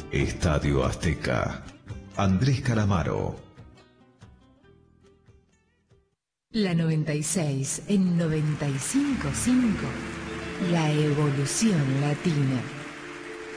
Estadio Azteca. Andrés Calamaro. La 96 en 95.5. La evolución latina.